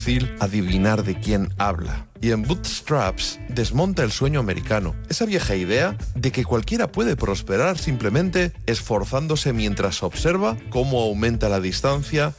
difícil adivinar de quién habla. Y en Bootstraps desmonta el sueño americano, esa vieja idea de que cualquiera puede prosperar simplemente esforzándose mientras observa cómo aumenta la distancia